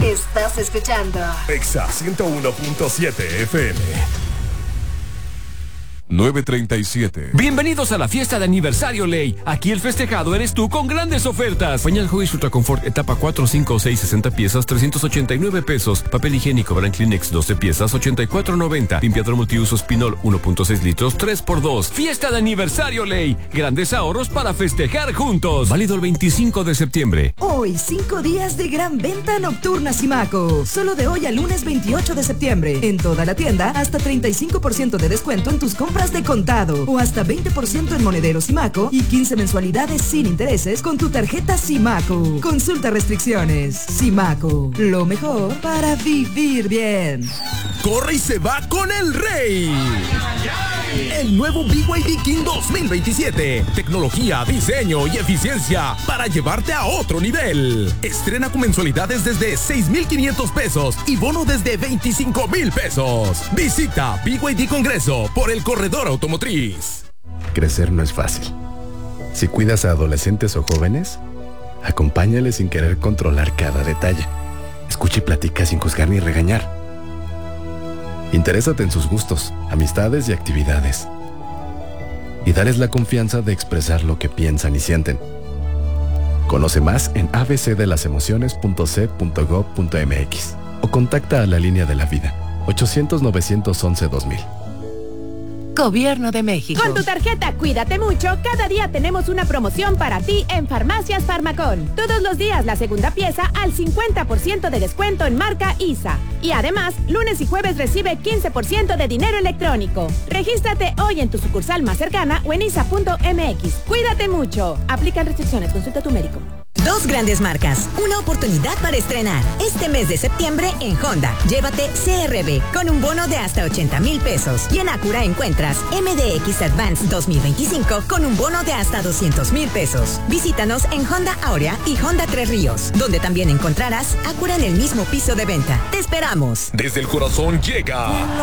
Estás escuchando Exa 101.7 FM. 9:37. Bienvenidos a la fiesta de aniversario Ley. Aquí el festejado eres tú con grandes ofertas. Pañal Huggies Ultra Confort etapa 4, 5, 6, 60 piezas, 389 pesos. Papel higiénico Brand Kleenex 12 piezas, 84.90. Limpiador multiusos Pinol 1.6 litros, 3x2. Fiesta de aniversario Ley. Grandes ahorros para festejar juntos. Válido el 25 de septiembre. Hoy, 5 días de gran venta nocturna Simaco. Solo de hoy al lunes 28 de septiembre. En toda la tienda, hasta 35% de descuento en tus compras de contado o hasta 20% en monedero Simaco y 15 mensualidades sin intereses con tu tarjeta Simaco. Consulta restricciones. Simaco, lo mejor para vivir bien. Corre y se va con el rey. El nuevo BYD King 2027. Tecnología, diseño y eficiencia para llevarte a otro nivel. Estrena con mensualidades desde 6,500 pesos y bono desde 25,000 pesos. Visita BYD Congreso por el Corredor Automotriz. Crecer no es fácil. Si cuidas a adolescentes o jóvenes, acompáñales sin querer controlar cada detalle. Escucha y platica sin juzgar ni regañar. Interésate en sus gustos, amistades y actividades. Y dales la confianza de expresar lo que piensan y sienten. Conoce más en abcdelasemociones.c.gov.mx o contacta a la línea de la vida 800-911-2000. Gobierno de México. Con tu tarjeta Cuídate Mucho, cada día tenemos una promoción para ti en Farmacias Farmacón. Todos los días la segunda pieza al 50% de descuento en marca ISA. Y además, lunes y jueves recibe 15% de dinero electrónico. Regístrate hoy en tu sucursal más cercana o en isa.mx. Cuídate Mucho. Aplican restricciones. Consulta a tu médico. Dos grandes marcas, una oportunidad para estrenar. Este mes de septiembre en Honda, llévate CR-V con un bono de hasta 80,000 pesos. Y en Acura encuentras MDX Advance 2025 con un bono de hasta 200,000 pesos. Visítanos en Honda Aurea y Honda Tres Ríos, donde también encontrarás Acura en el mismo piso de venta. ¡Te esperamos! Desde el corazón llega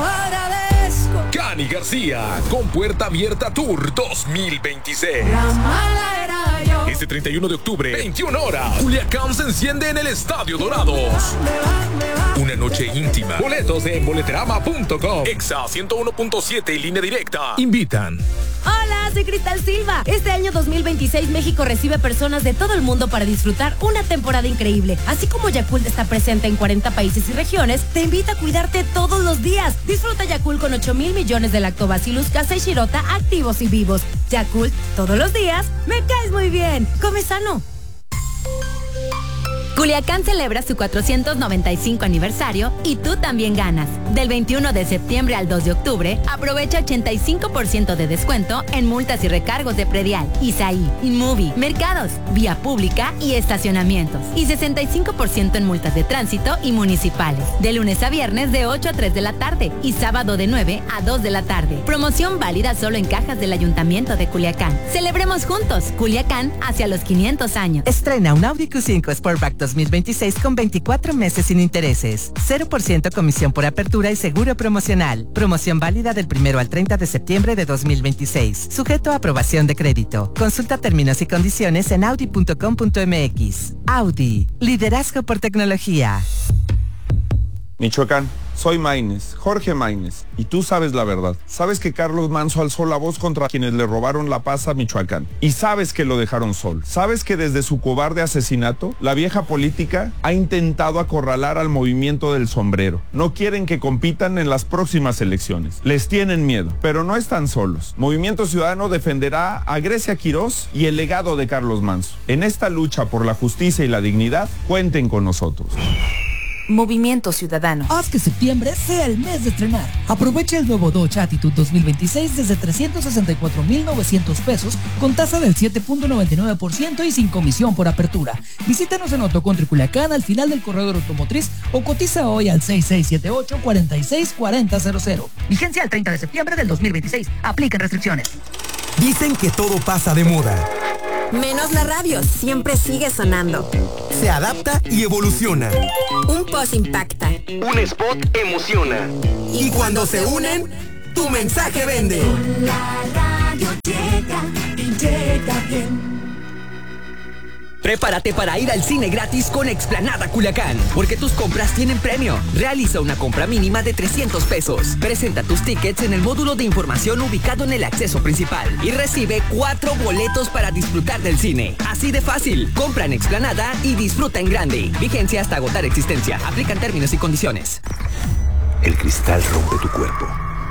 Cani García con Puerta Abierta Tour 2026. Este 31 de octubre, 21 horas, Culiacán se enciende en el Estadio Dorados. Una noche íntima. Boletos en boleterama.com. Exa 101.7 y línea directa. Invitan. Hola, soy Cristal Silva. Este año 2026 México recibe personas de todo el mundo para disfrutar una temporada increíble. Así como Yakult está presente en 40 países y regiones, te invita a cuidarte todos los días. Disfruta Yakult con 8,000 millones de Lactobacillus casei shirota activos y vivos. Yakult, todos los días, me caes muy bien. Come sano. Culiacán celebra su 495 aniversario y tú también ganas. Del 21 de septiembre al 2 de octubre, aprovecha 85% de descuento en multas y recargos de predial, ISAI, Inmovie, mercados, vía pública y estacionamientos. Y 65% en multas de tránsito y municipales. De lunes a viernes de 8 a 3 de la tarde y sábado de 9 a 2 de la tarde. Promoción válida solo en cajas del Ayuntamiento de Culiacán. Celebremos juntos Culiacán hacia los 500 años. Estrena un Audi Q5 Sportback 2026 con 24 meses sin intereses. 0% comisión por apertura y seguro promocional. Promoción válida del 1 al 30 de septiembre de 2026. Sujeto a aprobación de crédito. Consulta términos y condiciones en audi.com.mx. Audi. Liderazgo por tecnología. Michoacán, soy Maínez, Jorge Maínez, y tú sabes la verdad. Sabes que Carlos Manso alzó la voz contra quienes le robaron la paz a Michoacán. Y sabes que lo dejaron solo. Sabes que desde su cobarde asesinato, la vieja política ha intentado acorralar al movimiento del sombrero. No quieren que compitan en las próximas elecciones. Les tienen miedo, pero no están solos. Movimiento Ciudadano defenderá a Grecia Quirós y el legado de Carlos Manso. En esta lucha por la justicia y la dignidad, cuenten con nosotros. Movimiento Ciudadano. Haz que septiembre sea el mes de estrenar. Aprovecha el nuevo Dodge Attitude 2026 desde 364,900 pesos con tasa del 7.99% y sin comisión por apertura. Visítanos en Autocountry Culiacán al final del corredor automotriz o cotiza hoy al 6678-464000. Vigencia al 30 de septiembre del 2026. Aplican restricciones. Dicen que todo pasa de moda. Menos la radio, siempre sigue sonando. Se adapta y evoluciona. Un post impacta. Un spot emociona. Y cuando se unen, tu mensaje vende. La radio llega y llega bien. Prepárate para ir al cine gratis con Explanada Culiacán, porque tus compras tienen premio. Realiza una compra mínima de 300 pesos. Presenta tus tickets en el módulo de información ubicado en el acceso principal y recibe 4 boletos para disfrutar del cine. Así de fácil. Compra en Explanada y disfruta en grande. Vigencia hasta agotar existencia. Aplican términos y condiciones. El cristal rompe tu cuerpo.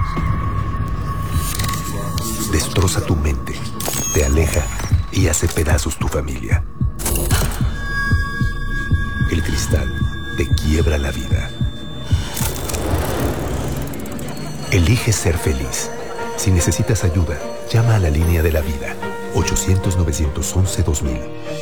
Destroza tu mente. Te aleja y hace pedazos tu familia. El cristal te quiebra la vida. Elige ser feliz. Si necesitas ayuda, llama a la línea de la vida. 800-911-2000.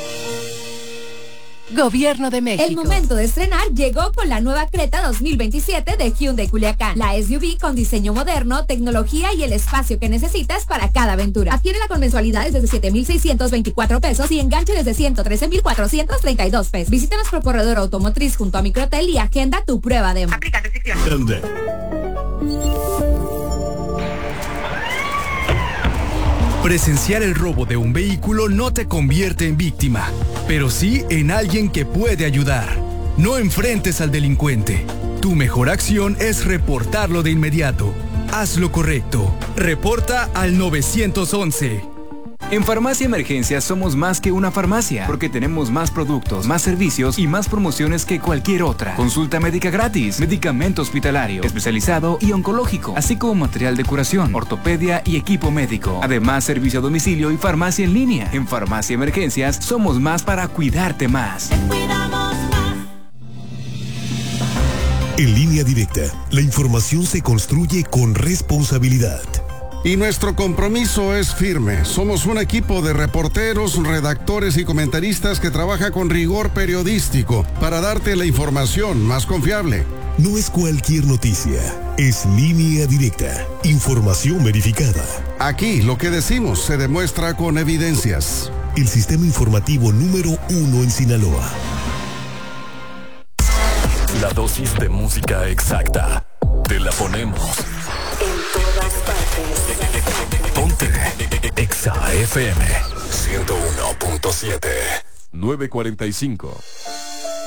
Gobierno de México. El momento de estrenar llegó con la nueva Creta 2027 de Hyundai Culiacán. La SUV con diseño moderno, tecnología y el espacio que necesitas para cada aventura. Adquiérela con mensualidades desde 7,624 pesos y enganche desde 113,432 pesos. Visítanos por corredor automotriz junto a Microtel y agenda tu prueba demo. Aplica restricciones. Presenciar el robo de un vehículo no te convierte en víctima, pero sí en alguien que puede ayudar. No enfrentes al delincuente. Tu mejor acción es reportarlo de inmediato. Haz lo correcto. Reporta al 911. En Farmacia Emergencias somos más que una farmacia, porque tenemos más productos, más servicios y más promociones que cualquier otra. Consulta médica gratis, medicamento hospitalario, especializado y oncológico, así como material de curación, ortopedia y equipo médico. Además, servicio a domicilio y farmacia en línea. En Farmacia Emergencias somos más para cuidarte más. En Línea Directa, la información se construye con responsabilidad. Y nuestro compromiso es firme. Somos un equipo de reporteros, redactores y comentaristas que trabaja con rigor periodístico para darte la información más confiable. No es cualquier noticia, es Línea Directa, información verificada. Aquí lo que decimos se demuestra con evidencias. El sistema informativo número 1 en Sinaloa. La dosis de música exacta. Te la ponemos. En todas partes. Ponte Exa FM 101.7 9:45.